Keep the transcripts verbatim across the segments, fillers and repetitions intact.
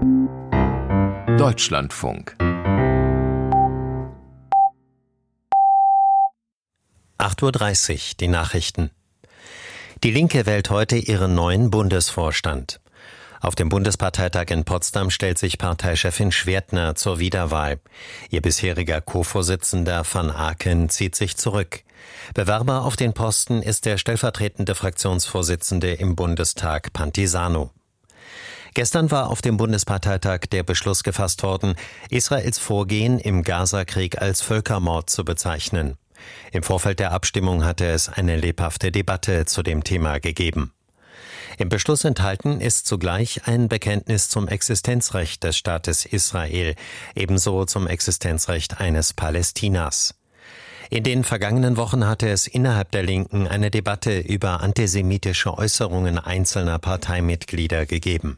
Deutschlandfunk. acht Uhr dreißig, die Nachrichten. Die Linke wählt heute ihren neuen Bundesvorstand. Auf dem Bundesparteitag in Potsdam stellt sich Parteichefin Schwertner zur Wiederwahl. Ihr bisheriger Co-Vorsitzender Van Aken zieht sich zurück. Bewerber auf den Posten ist der stellvertretende Fraktionsvorsitzende im Bundestag Pantisano. Gestern war auf dem Bundesparteitag der Beschluss gefasst worden, Israels Vorgehen im Gaza-Krieg als Völkermord zu bezeichnen. Im Vorfeld der Abstimmung hatte es eine lebhafte Debatte zu dem Thema gegeben. Im Beschluss enthalten ist zugleich ein Bekenntnis zum Existenzrecht des Staates Israel, ebenso zum Existenzrecht eines Palästinas. In den vergangenen Wochen hatte es innerhalb der Linken eine Debatte über antisemitische Äußerungen einzelner Parteimitglieder gegeben.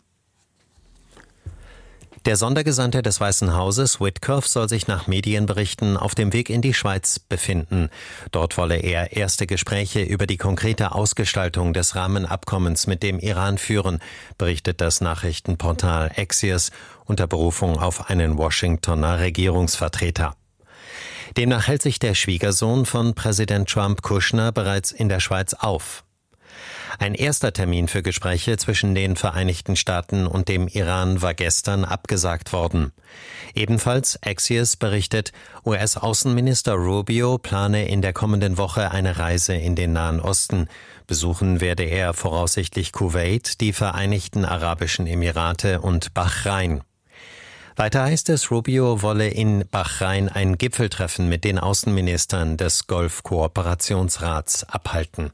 Der Sondergesandte des Weißen Hauses, Witkoff, soll sich nach Medienberichten auf dem Weg in die Schweiz befinden. Dort wolle er erste Gespräche über die konkrete Ausgestaltung des Rahmenabkommens mit dem Iran führen, berichtet das Nachrichtenportal Axios unter Berufung auf einen Washingtoner Regierungsvertreter. Demnach hält sich der Schwiegersohn von Präsident Trump, Kushner, bereits in der Schweiz auf. Ein erster Termin für Gespräche zwischen den Vereinigten Staaten und dem Iran war gestern abgesagt worden. Ebenfalls Axios berichtet, U S-Außenminister Rubio plane in der kommenden Woche eine Reise in den Nahen Osten. Besuchen werde er voraussichtlich Kuwait, die Vereinigten Arabischen Emirate und Bahrain. Weiter heißt es, Rubio wolle in Bahrain ein Gipfeltreffen mit den Außenministern des Golf-Kooperationsrats abhalten.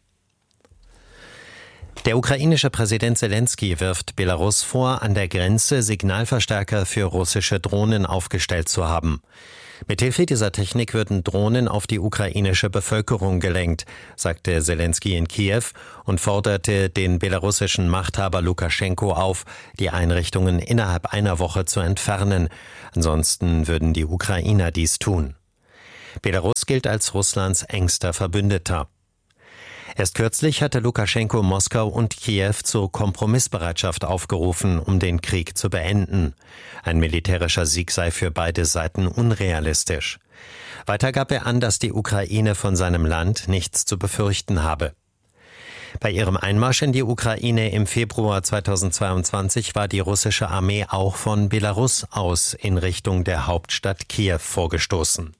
Der ukrainische Präsident Selenskyj wirft Belarus vor, an der Grenze Signalverstärker für russische Drohnen aufgestellt zu haben. Mithilfe dieser Technik würden Drohnen auf die ukrainische Bevölkerung gelenkt, sagte Selenskyj in Kiew und forderte den belarussischen Machthaber Lukaschenko auf, die Einrichtungen innerhalb einer Woche zu entfernen. Ansonsten würden die Ukrainer dies tun. Belarus gilt als Russlands engster Verbündeter. Erst kürzlich hatte Lukaschenko Moskau und Kiew zur Kompromissbereitschaft aufgerufen, um den Krieg zu beenden. Ein militärischer Sieg sei für beide Seiten unrealistisch. Weiter gab er an, dass die Ukraine von seinem Land nichts zu befürchten habe. Bei ihrem Einmarsch in die Ukraine im Februar zweitausendzweiundzwanzig war die russische Armee auch von Belarus aus in Richtung der Hauptstadt Kiew vorgestoßen.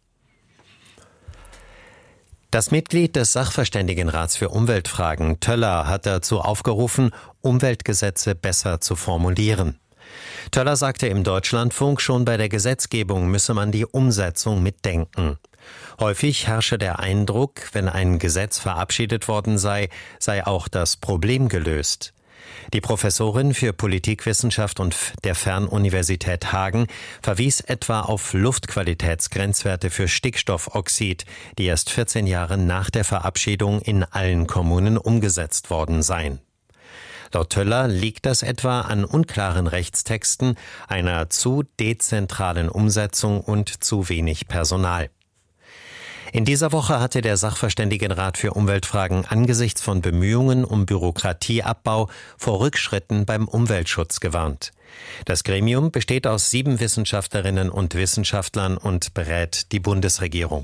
Das Mitglied des Sachverständigenrats für Umweltfragen, Töller, hat dazu aufgerufen, Umweltgesetze besser zu formulieren. Töller sagte im Deutschlandfunk, schon bei der Gesetzgebung müsse man die Umsetzung mitdenken. Häufig herrsche der Eindruck, wenn ein Gesetz verabschiedet worden sei, sei auch das Problem gelöst. Die Professorin für Politikwissenschaft und der Fernuniversität Hagen verwies etwa auf Luftqualitätsgrenzwerte für Stickstoffoxid, die erst vierzehn Jahre nach der Verabschiedung in allen Kommunen umgesetzt worden seien. Laut Töller liegt das etwa an unklaren Rechtstexten, einer zu dezentralen Umsetzung und zu wenig Personal. In dieser Woche hatte der Sachverständigenrat für Umweltfragen angesichts von Bemühungen um Bürokratieabbau vor Rückschritten beim Umweltschutz gewarnt. Das Gremium besteht aus sieben Wissenschaftlerinnen und Wissenschaftlern und berät die Bundesregierung.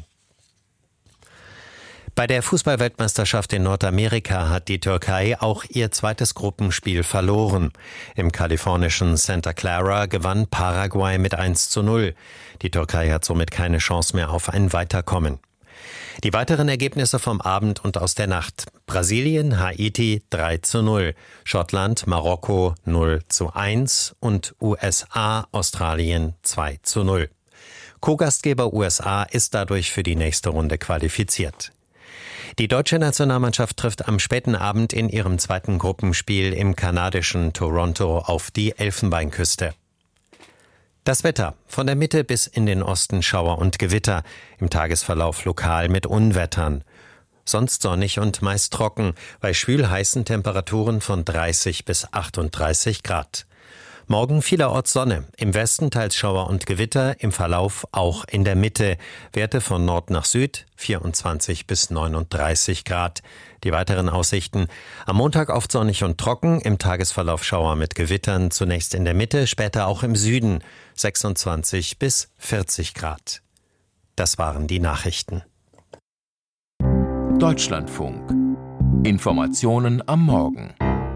Bei der Fußballweltmeisterschaft in Nordamerika hat die Türkei auch ihr zweites Gruppenspiel verloren. Im kalifornischen Santa Clara gewann Paraguay mit eins zu null. Die Türkei hat somit keine Chance mehr auf ein Weiterkommen. Die weiteren Ergebnisse vom Abend und aus der Nacht: Brasilien, Haiti drei zu null, Schottland, Marokko null zu eins und U S A, Australien zwei zu null. Co-Gastgeber U S A ist dadurch für die nächste Runde qualifiziert. Die deutsche Nationalmannschaft trifft am späten Abend in ihrem zweiten Gruppenspiel im kanadischen Toronto auf die Elfenbeinküste. Das Wetter: Von der Mitte bis in den Osten Schauer und Gewitter, im Tagesverlauf lokal mit Unwettern. Sonst sonnig und meist trocken, bei schwül heißen Temperaturen von dreißig bis achtunddreißig Grad. Morgen vielerorts Sonne, im Westen teils Schauer und Gewitter, im Verlauf auch in der Mitte. Werte von Nord nach Süd, vierundzwanzig bis neununddreißig Grad. Die weiteren Aussichten: am Montag oft sonnig und trocken, im Tagesverlauf Schauer mit Gewittern, zunächst in der Mitte, später auch im Süden, sechsundzwanzig bis vierzig Grad. Das waren die Nachrichten. Deutschlandfunk. Informationen am Morgen.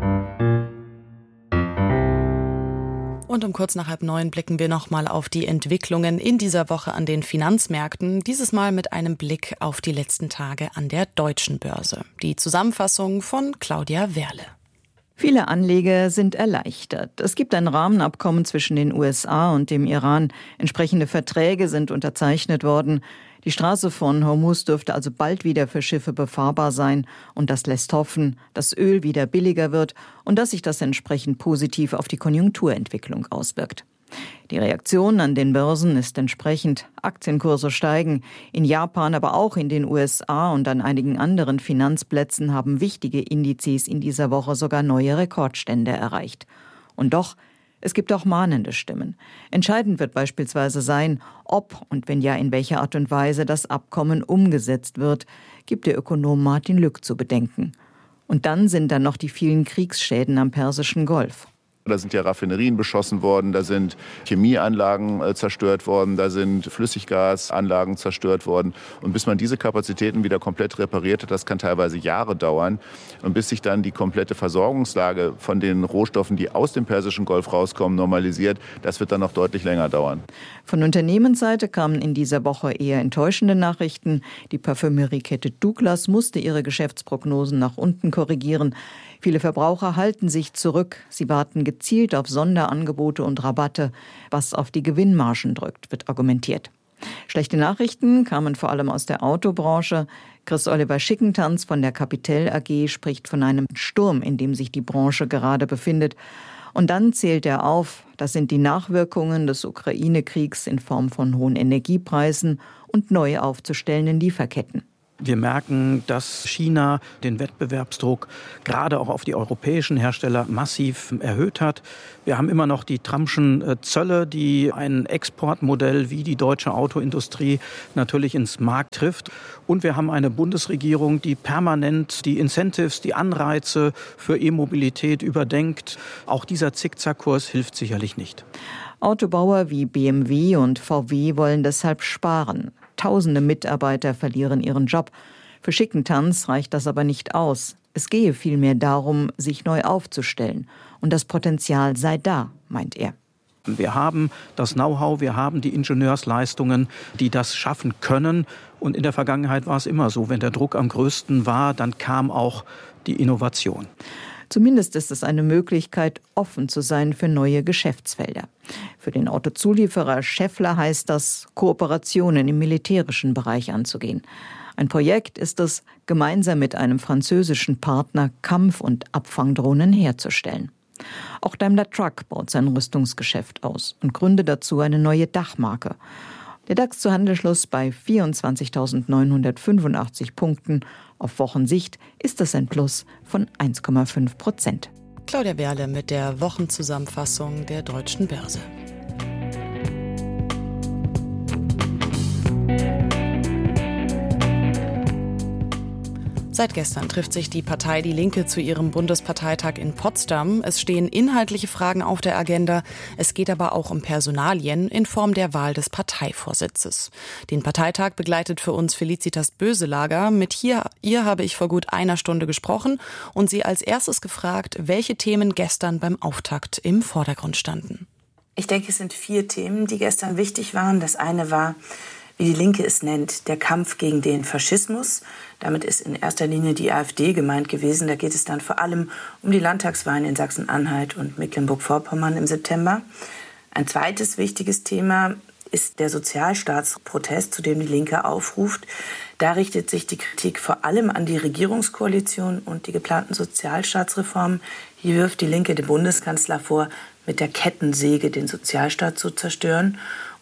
Und um kurz nach halb neun blicken wir nochmal auf die Entwicklungen in dieser Woche an den Finanzmärkten. Dieses Mal mit einem Blick auf die letzten Tage an der deutschen Börse. Die Zusammenfassung von Claudia Werle. Viele Anleger sind erleichtert. Es gibt ein Rahmenabkommen zwischen den U S A und dem Iran. Entsprechende Verträge sind unterzeichnet worden. Die Straße von Hormuz dürfte also bald wieder für Schiffe befahrbar sein. Und das lässt hoffen, dass Öl wieder billiger wird und dass sich das entsprechend positiv auf die Konjunkturentwicklung auswirkt. Die Reaktion an den Börsen ist entsprechend. Aktienkurse steigen. In Japan, aber auch in den U S A und an einigen anderen Finanzplätzen haben wichtige Indizes in dieser Woche sogar neue Rekordstände erreicht. Und doch, es gibt auch mahnende Stimmen. Entscheidend wird beispielsweise sein, ob und wenn ja, in welcher Art und Weise das Abkommen umgesetzt wird, gibt der Ökonom Martin Lück zu bedenken. Und dann sind da noch die vielen Kriegsschäden am Persischen Golf. Da sind ja Raffinerien beschossen worden, da sind Chemieanlagen äh, zerstört worden, da sind Flüssiggasanlagen zerstört worden. Und bis man diese Kapazitäten wieder komplett repariert hat, das kann teilweise Jahre dauern. Und bis sich dann die komplette Versorgungslage von den Rohstoffen, die aus dem Persischen Golf rauskommen, normalisiert, das wird dann noch deutlich länger dauern. Von Unternehmensseite kamen in dieser Woche eher enttäuschende Nachrichten. Die Parfümeriekette Douglas musste ihre Geschäftsprognosen nach unten korrigieren. Viele Verbraucher halten sich zurück. Sie warten gezielt auf Sonderangebote und Rabatte, was auf die Gewinnmargen drückt, wird argumentiert. Schlechte Nachrichten kamen vor allem aus der Autobranche. Chris-Oliver Schickentanz von der Capital A G spricht von einem Sturm, in dem sich die Branche gerade befindet. Und dann zählt er auf, das sind die Nachwirkungen des Ukraine-Kriegs in Form von hohen Energiepreisen und neu aufzustellenden Lieferketten. Wir merken, dass China den Wettbewerbsdruck gerade auch auf die europäischen Hersteller massiv erhöht hat. Wir haben immer noch die Trumpschen Zölle, die ein Exportmodell wie die deutsche Autoindustrie natürlich ins Markt trifft. Und wir haben eine Bundesregierung, die permanent die Incentives, die Anreize für E-Mobilität überdenkt. Auch dieser Zickzackkurs hilft sicherlich nicht. Autobauer wie B M W und V W wollen deshalb sparen. Tausende Mitarbeiter verlieren ihren Job. Für Schickentanz reicht das aber nicht aus. Es gehe vielmehr darum, sich neu aufzustellen. Und das Potenzial sei da, meint er. Wir haben das Know-how, wir haben die Ingenieursleistungen, die das schaffen können. Und in der Vergangenheit war es immer so, wenn der Druck am größten war, dann kam auch die Innovation. Zumindest ist es eine Möglichkeit, offen zu sein für neue Geschäftsfelder. Für den Autozulieferer Schaeffler heißt das, Kooperationen im militärischen Bereich anzugehen. Ein Projekt ist es, gemeinsam mit einem französischen Partner Kampf- und Abfangdrohnen herzustellen. Auch Daimler Truck baut sein Rüstungsgeschäft aus und gründet dazu eine neue Dachmarke. Der DAX zu Handelsschluss bei vierundzwanzigtausendneunhundertfünfundachtzig Punkten. Auf Wochensicht ist das ein Plus von eins Komma fünf Prozent. Claudia Werle mit der Wochenzusammenfassung der deutschen Börse. Seit gestern trifft sich die Partei Die Linke zu ihrem Bundesparteitag in Potsdam. Es stehen inhaltliche Fragen auf der Agenda. Es geht aber auch um Personalien in Form der Wahl des Parteivorsitzes. Den Parteitag begleitet für uns Felicitas Böselager. Mit hier, ihr habe ich vor gut einer Stunde gesprochen und sie als erstes gefragt, welche Themen gestern beim Auftakt im Vordergrund standen. Ich denke, es sind vier Themen, die gestern wichtig waren. Das eine war, wie die Linke es nennt, der Kampf gegen den Faschismus. Damit ist in erster Linie die AfD gemeint gewesen. Da geht es dann vor allem um die Landtagswahlen in Sachsen-Anhalt und Mecklenburg-Vorpommern im September. Ein zweites wichtiges Thema ist der Sozialstaatsprotest, zu dem die Linke aufruft. Da richtet sich die Kritik vor allem an die Regierungskoalition und die geplanten Sozialstaatsreformen. Hier wirft die Linke dem Bundeskanzler vor, mit der Kettensäge den Sozialstaat zu zerstören.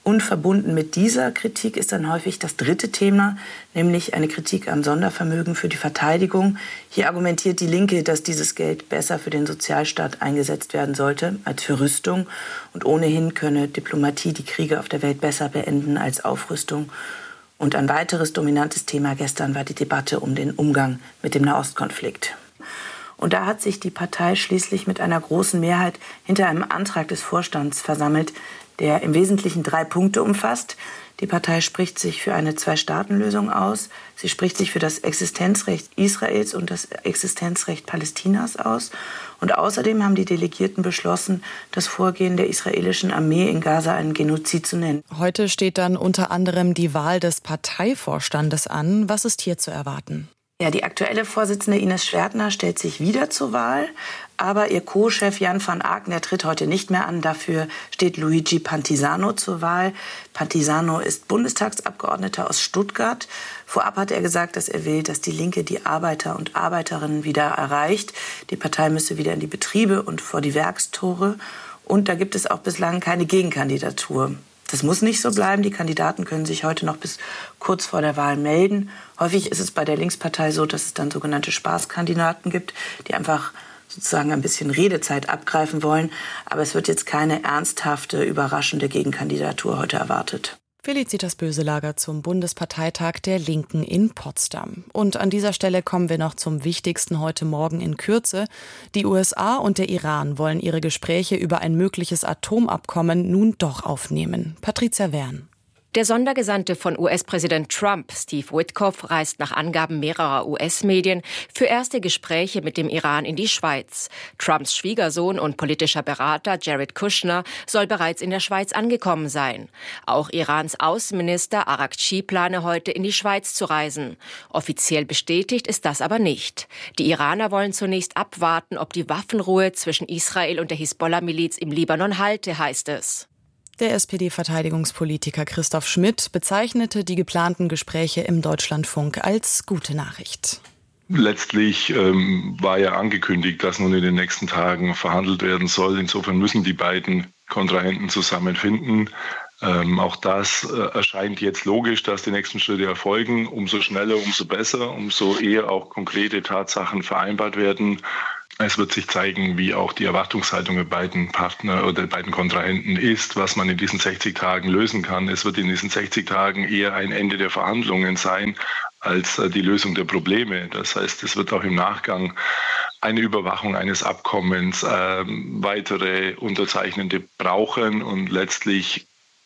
Und verbunden mit dieser Kritik ist dann häufig das dritte Thema, nämlich eine Kritik am Sondervermögen für die Verteidigung. Hier argumentiert die Linke, dass dieses Geld besser für den Sozialstaat eingesetzt werden sollte als für Rüstung. Und ohnehin könne Diplomatie die Kriege auf der Welt besser beenden als Aufrüstung. Und ein weiteres dominantes Thema gestern war die Debatte um den Umgang mit dem Nahostkonflikt. Und da hat sich die Partei schließlich mit einer großen Mehrheit hinter einem Antrag des Vorstands versammelt, der im Wesentlichen drei Punkte umfasst. Die Partei spricht sich für eine Zwei-Staaten-Lösung aus. Sie spricht sich für das Existenzrecht Israels und das Existenzrecht Palästinas aus. Und außerdem haben die Delegierten beschlossen, das Vorgehen der israelischen Armee in Gaza einen Genozid zu nennen. Heute steht dann unter anderem die Wahl des Parteivorstandes an. Was ist hier zu erwarten? Ja, die aktuelle Vorsitzende Ines Schwertner stellt sich wieder zur Wahl. Aber ihr Co-Chef Jan van Aken, der tritt heute nicht mehr an. Dafür steht Luigi Pantisano zur Wahl. Pantisano ist Bundestagsabgeordneter aus Stuttgart. Vorab hat er gesagt, dass er will, dass die Linke die Arbeiter und Arbeiterinnen wieder erreicht. Die Partei müsse wieder in die Betriebe und vor die Werkstore. Und da gibt es auch bislang keine Gegenkandidatur. Das muss nicht so bleiben. Die Kandidaten können sich heute noch bis kurz vor der Wahl melden. Häufig ist es bei der Linkspartei so, dass es dann sogenannte Spaßkandidaten gibt, die einfach sozusagen ein bisschen Redezeit abgreifen wollen. Aber es wird jetzt keine ernsthafte, überraschende Gegenkandidatur heute erwartet. Felicitas Böselager zum Bundesparteitag der Linken in Potsdam. Und an dieser Stelle kommen wir noch zum Wichtigsten heute Morgen in Kürze. Die U S A und der Iran wollen ihre Gespräche über ein mögliches Atomabkommen nun doch aufnehmen. Patricia Wern. Der Sondergesandte von U S-Präsident Trump, Steve Witkoff, reist nach Angaben mehrerer U S-Medien für erste Gespräche mit dem Iran in die Schweiz. Trumps Schwiegersohn und politischer Berater Jared Kushner soll bereits in der Schweiz angekommen sein. Auch Irans Außenminister Araghchi plane heute in die Schweiz zu reisen. Offiziell bestätigt ist das aber nicht. Die Iraner wollen zunächst abwarten, ob die Waffenruhe zwischen Israel und der Hisbollah-Miliz im Libanon halte, heißt es. Der S P D-Verteidigungspolitiker Christoph Schmidt bezeichnete die geplanten Gespräche im Deutschlandfunk als gute Nachricht. Letztlich ähm, war ja angekündigt, dass nun in den nächsten Tagen verhandelt werden soll. Insofern müssen die beiden Kontrahenten zusammenfinden. Ähm, auch das äh, erscheint jetzt logisch, dass die nächsten Schritte erfolgen. Umso schneller, umso besser, umso eher auch konkrete Tatsachen vereinbart werden. Es wird sich zeigen, wie auch die Erwartungshaltung der beiden Partner oder der beiden Kontrahenten ist, was man in diesen sechzig Tagen lösen kann. Es wird in diesen sechzig Tagen eher ein Ende der Verhandlungen sein, als die Lösung der Probleme. Das heißt, es wird auch im Nachgang eine Überwachung eines Abkommens, äh, weitere Unterzeichnende brauchen. Und letztlich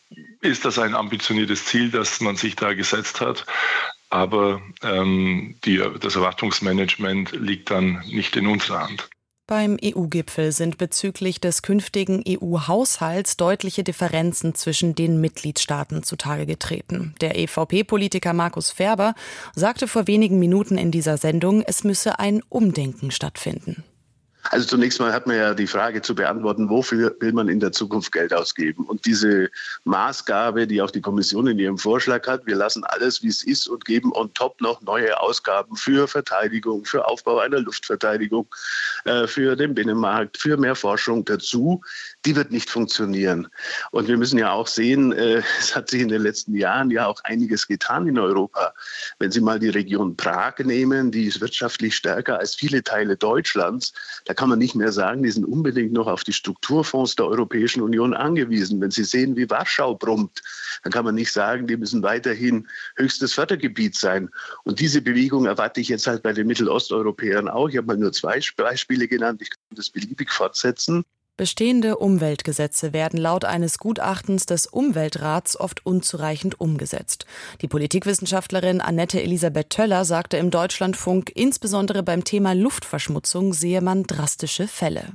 ist das ein ambitioniertes Ziel, das man sich da gesetzt hat. Aber ähm, die, das Erwartungsmanagement liegt dann nicht in unserer Hand. Beim E U-Gipfel sind bezüglich des künftigen E U-Haushalts deutliche Differenzen zwischen den Mitgliedstaaten zutage getreten. Der E V P-Politiker Markus Ferber sagte vor wenigen Minuten in dieser Sendung, es müsse ein Umdenken stattfinden. Also zunächst mal hat man ja die Frage zu beantworten, wofür will man in der Zukunft Geld ausgeben? Und diese Maßgabe, die auch die Kommission in ihrem Vorschlag hat, wir lassen alles, wie es ist und geben on top noch neue Ausgaben für Verteidigung, für Aufbau einer Luftverteidigung, äh, für den Binnenmarkt, für mehr Forschung dazu, die wird nicht funktionieren. Und wir müssen ja auch sehen, äh, es hat sich in den letzten Jahren ja auch einiges getan in Europa. Wenn Sie mal die Region Prag nehmen, die ist wirtschaftlich stärker als viele Teile Deutschlands. Da kann man nicht mehr sagen, die sind unbedingt noch auf die Strukturfonds der Europäischen Union angewiesen. Wenn Sie sehen, wie Warschau brummt, dann kann man nicht sagen, die müssen weiterhin höchstes Fördergebiet sein. Und diese Bewegung erwarte ich jetzt halt bei den Mittelosteuropäern auch. Ich habe mal nur zwei Beispiele genannt, ich kann das beliebig fortsetzen. Bestehende Umweltgesetze werden laut eines Gutachtens des Umweltrats oft unzureichend umgesetzt. Die Politikwissenschaftlerin Annette Elisabeth Töller sagte im Deutschlandfunk, insbesondere beim Thema Luftverschmutzung sehe man drastische Fälle.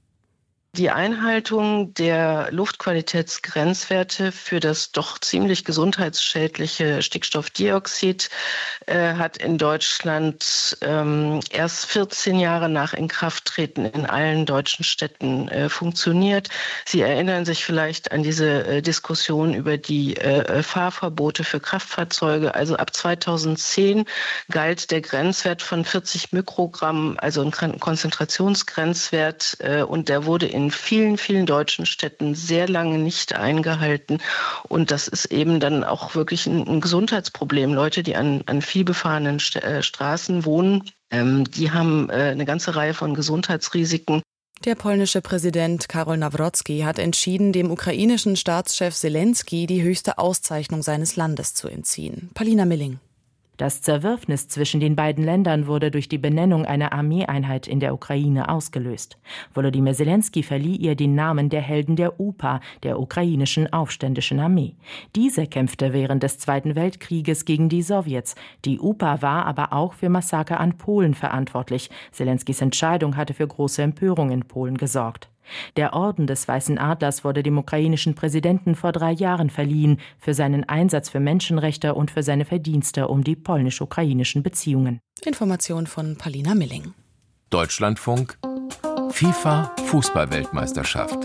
Die Einhaltung der Luftqualitätsgrenzwerte für das doch ziemlich gesundheitsschädliche Stickstoffdioxid äh, hat in Deutschland ähm, erst vierzehn Jahre nach Inkrafttreten in allen deutschen Städten äh, funktioniert. Sie erinnern sich vielleicht an diese äh, Diskussion über die äh, Fahrverbote für Kraftfahrzeuge. Also ab zweitausendzehn galt der Grenzwert von vierzig Mikrogramm, also ein Konzentrationsgrenzwert, äh, und der wurde in in vielen, vielen deutschen Städten sehr lange nicht eingehalten. Und das ist eben dann auch wirklich ein, ein Gesundheitsproblem. Leute, die an, an vielbefahrenen St- äh, Straßen wohnen, ähm, die haben äh, eine ganze Reihe von Gesundheitsrisiken. Der polnische Präsident Karol Nawrocki hat entschieden, dem ukrainischen Staatschef Selenskyj die höchste Auszeichnung seines Landes zu entziehen. Palina Milling. Das Zerwürfnis zwischen den beiden Ländern wurde durch die Benennung einer Armeeeinheit in der Ukraine ausgelöst. Volodymyr Selenskyj verlieh ihr den Namen der Helden der U P A, der ukrainischen aufständischen Armee. Diese kämpfte während des Zweiten Weltkrieges gegen die Sowjets. Die U P A war aber auch für Massaker an Polen verantwortlich. Selenskys Entscheidung hatte für große Empörung in Polen gesorgt. Der Orden des Weißen Adlers wurde dem ukrainischen Präsidenten vor drei Jahren verliehen, für seinen Einsatz für Menschenrechte und für seine Verdienste um die polnisch-ukrainischen Beziehungen. Information von Palina Milling. Deutschlandfunk FIFA Fußball-Weltmeisterschaft.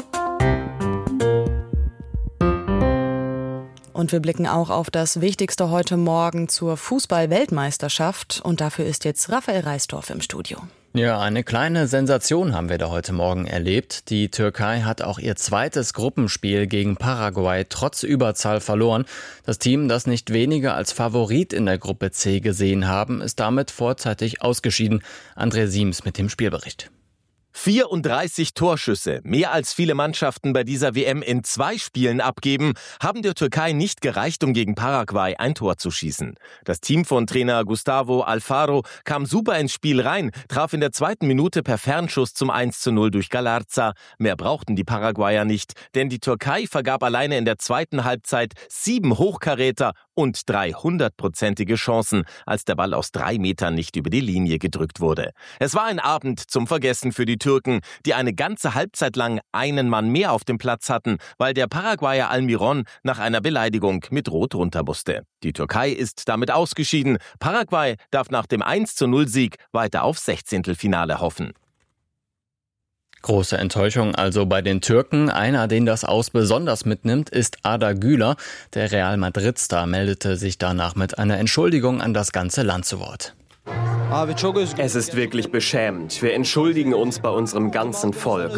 Und wir blicken auch auf das Wichtigste heute Morgen zur Fußball-Weltmeisterschaft. Und dafür ist jetzt Raphael Reisdorf im Studio. Ja, eine kleine Sensation haben wir da heute Morgen erlebt. Die Türkei hat auch ihr zweites Gruppenspiel gegen Paraguay trotz Überzahl verloren. Das Team, das nicht weniger als Favorit in der Gruppe C gesehen haben, ist damit vorzeitig ausgeschieden. André Siems mit dem Spielbericht. vierunddreißig Torschüsse, mehr als viele Mannschaften bei dieser W M in zwei Spielen abgeben, haben der Türkei nicht gereicht, um gegen Paraguay ein Tor zu schießen. Das Team von Trainer Gustavo Alfaro kam super ins Spiel rein, traf in der zweiten Minute per Fernschuss zum eins zu null durch Galarza. Mehr brauchten die Paraguayer nicht, denn die Türkei vergab alleine in der zweiten Halbzeit sieben Hochkaräter und drei hundertprozentige Chancen, als der Ball aus drei Metern nicht über die Linie gedrückt wurde. Es war ein Abend zum Vergessen für die Türken, die eine ganze Halbzeit lang einen Mann mehr auf dem Platz hatten, weil der Paraguayer Almiron nach einer Beleidigung mit Rot runter musste. Die Türkei ist damit ausgeschieden. Paraguay darf nach dem eins zu null Sieg weiter auf Sechzehntelfinale hoffen. Große Enttäuschung also bei den Türken. Einer, den das Aus besonders mitnimmt, ist Arda Güler. Der Real Madrid-Star meldete sich danach mit einer Entschuldigung an das ganze Land zu Wort. Es ist wirklich beschämend. Wir entschuldigen uns bei unserem ganzen Volk.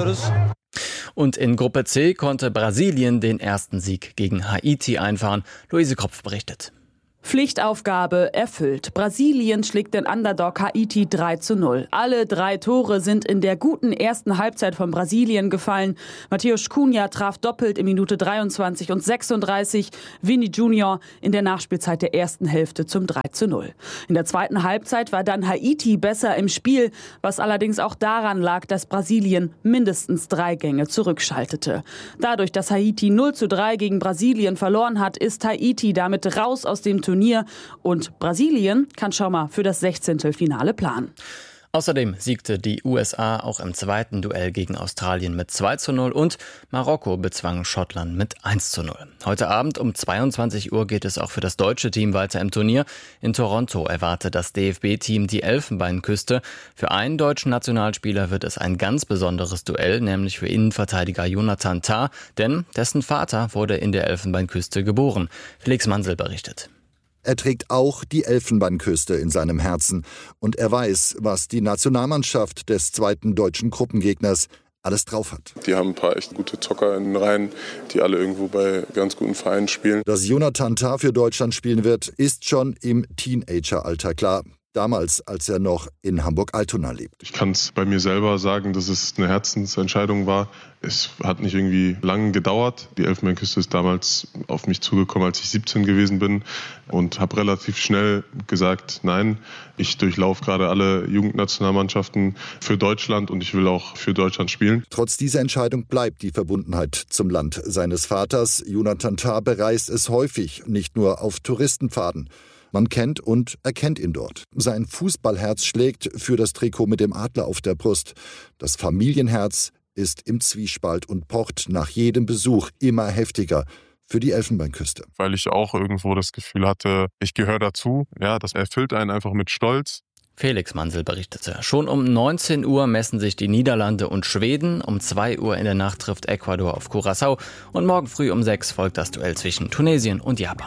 Und in Gruppe C konnte Brasilien den ersten Sieg gegen Haiti einfahren. Luise Kropf berichtet. Pflichtaufgabe erfüllt. Brasilien schlägt den Underdog Haiti drei zu null. Alle drei Tore sind in der guten ersten Halbzeit von Brasilien gefallen. Matheus Cunha traf doppelt in Minute dreiundzwanzig und sechsunddreißig. Vini Junior in der Nachspielzeit der ersten Hälfte zum drei zu null. In der zweiten Halbzeit war dann Haiti besser im Spiel, was allerdings auch daran lag, dass Brasilien mindestens drei Gänge zurückschaltete. Dadurch, dass Haiti null zu drei gegen Brasilien verloren hat, ist Haiti damit raus aus dem Turnier. Und Brasilien kann schon mal für das Sechzehntelfinale planen. Außerdem siegte die U S A auch im zweiten Duell gegen Australien mit zwei zu null und Marokko bezwang Schottland mit eins zu null. Heute Abend um zweiundzwanzig Uhr geht es auch für das deutsche Team weiter im Turnier. In Toronto erwartet das D F B-Team die Elfenbeinküste. Für einen deutschen Nationalspieler wird es ein ganz besonderes Duell, nämlich für Innenverteidiger Jonathan Tah, denn dessen Vater wurde in der Elfenbeinküste geboren. Felix Mansel berichtet. Er trägt auch die Elfenbeinküste in seinem Herzen. Und er weiß, was die Nationalmannschaft des zweiten deutschen Gruppengegners alles drauf hat. Die haben ein paar echt gute Zocker in den Reihen, die alle irgendwo bei ganz guten Vereinen spielen. Dass Jonathan Tah für Deutschland spielen wird, ist schon im Teenageralter klar. Damals, als er noch in Hamburg-Altona lebt. Ich kann es bei mir selber sagen, dass es eine Herzensentscheidung war. Es hat nicht irgendwie lange gedauert. Die Elfenbeinküste ist damals auf mich zugekommen, als ich siebzehn gewesen bin und habe relativ schnell gesagt, nein, ich durchlaufe gerade alle Jugendnationalmannschaften für Deutschland und ich will auch für Deutschland spielen. Trotz dieser Entscheidung bleibt die Verbundenheit zum Land seines Vaters. Jonathan Tah bereist es häufig, nicht nur auf Touristenpfaden. Man kennt und erkennt ihn dort. Sein Fußballherz schlägt für das Trikot mit dem Adler auf der Brust. Das Familienherz ist im Zwiespalt und pocht nach jedem Besuch immer heftiger für die Elfenbeinküste. Weil ich auch irgendwo das Gefühl hatte, ich gehöre dazu. Ja, das erfüllt einen einfach mit Stolz. Felix Mansel berichtete. Schon um neunzehn Uhr messen sich die Niederlande und Schweden. Um zwei Uhr in der Nacht trifft Ecuador auf Curaçao. Und morgen früh um sechs folgt das Duell zwischen Tunesien und Japan.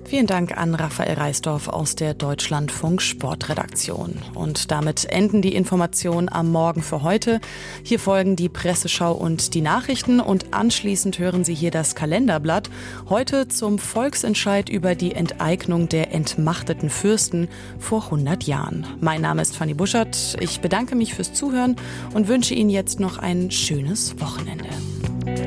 Vielen Dank an Raphael Reisdorf aus der Deutschlandfunk Sportredaktion. Und damit enden die Informationen am Morgen für heute. Hier folgen die Presseschau und die Nachrichten und anschließend hören Sie hier das Kalenderblatt. Heute zum Volksentscheid über die Enteignung der entmachteten Fürsten vor hundert Jahren. Mein Name ist Fanny Buschert. Ich bedanke mich fürs Zuhören und wünsche Ihnen jetzt noch ein schönes Wochenende.